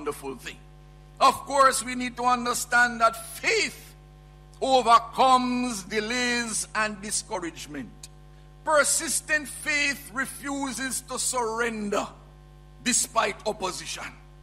wonderful thing. Of course, we need to understand that faith overcomes delays and discouragement. Persistent faith refuses to surrender despite opposition.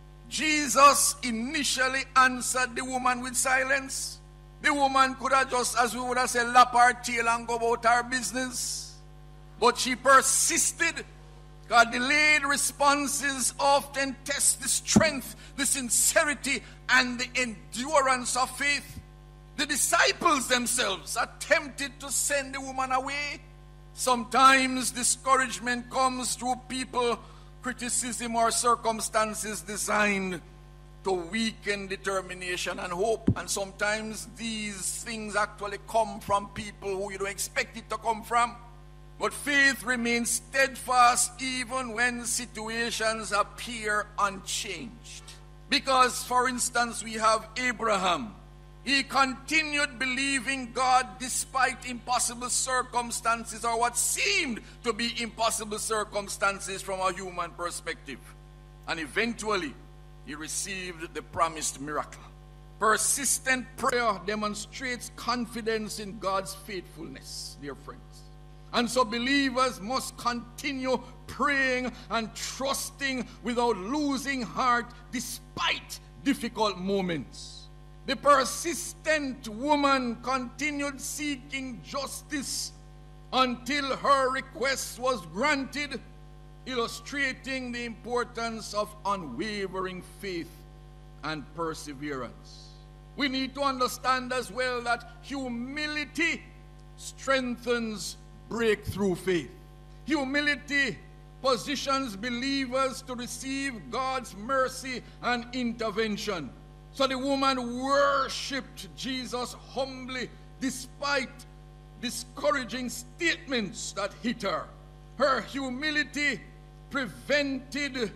Jesus initially answered the woman with silence. The woman could have just, as we would have said, lap her tail and go about her business. But she persisted. God, delayed responses often test the strength, the sincerity, and the endurance of faith. The disciples themselves attempted to send the woman away. Sometimes discouragement comes through people, criticism, or circumstances designed to weaken determination and hope. And sometimes these things actually come from people who you don't expect it to come from. But faith remains steadfast even when situations appear unchanged. Because, for instance, we have Abraham. He continued believing God despite impossible circumstances, or what seemed to be impossible circumstances from a human perspective. And eventually, he received the promised miracle. Persistent prayer demonstrates confidence in God's faithfulness, dear friends. And so believers must continue praying and trusting without losing heart despite difficult moments. The persistent woman continued seeking justice until her request was granted, illustrating the importance of unwavering faith and perseverance. We need to understand as well that humility strengthens breakthrough faith. Humility positions believers to receive God's mercy and intervention. So the woman worshipped Jesus humbly despite discouraging statements that hit her. Her humility prevented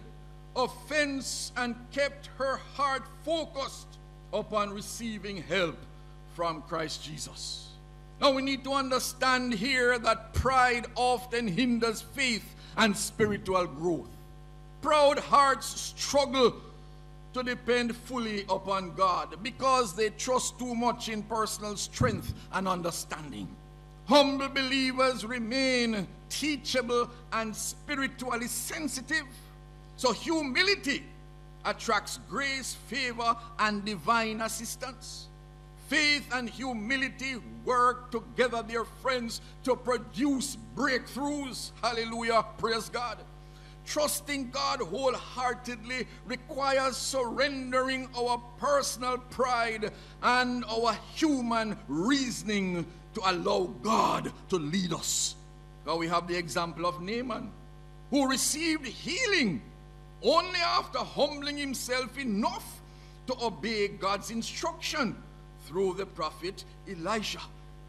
offense and kept her heart focused upon receiving help from Christ Jesus. Now we need to understand here that pride often hinders faith and spiritual growth. Proud hearts struggle to depend fully upon God because they trust too much in personal strength and understanding. Humble believers remain teachable and spiritually sensitive. So humility attracts grace, favor, and divine assistance. Faith and humility work together, dear friends, to produce breakthroughs. Hallelujah, praise God. Trusting God wholeheartedly requires surrendering our personal pride and our human reasoning to allow God to lead us. Now we have the example of Naaman, who received healing only after humbling himself enough to obey God's instruction through the prophet Elisha.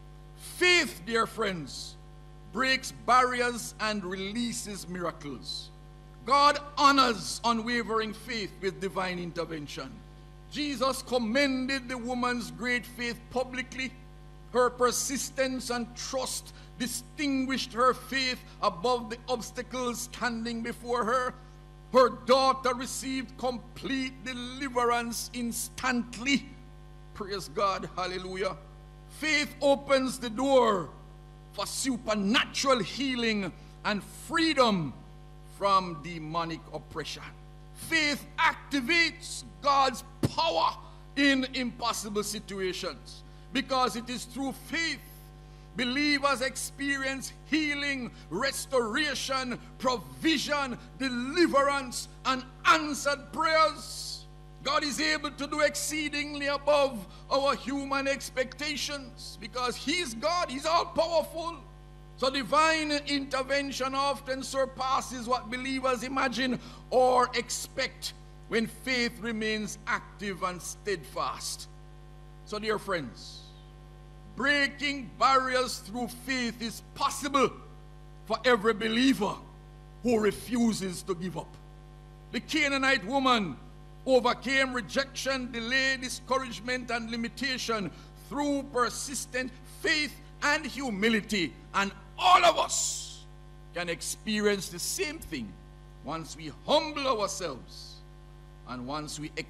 Faith, dear friends, breaks barriers and releases miracles. God honors unwavering faith with divine intervention. Jesus commended the woman's great faith publicly. Her persistence and trust distinguished her faith above the obstacles standing before her. Her daughter received complete deliverance instantly. Praise God, hallelujah. Faith opens the door for supernatural healing and freedom from demonic oppression. Faith activates God's power in impossible situations, because it is through faith believers experience healing, restoration, provision, deliverance, and answered prayers. God is able to do exceedingly above our human expectations because He's God, He's all powerful. So divine intervention often surpasses what believers imagine or expect when faith remains active and steadfast. So dear friends, breaking barriers through faith is possible for every believer who refuses to give up. The Canaanite woman overcame rejection, delay, discouragement, and limitation through persistent faith and humility. And all of us can experience the same thing once we humble ourselves and once we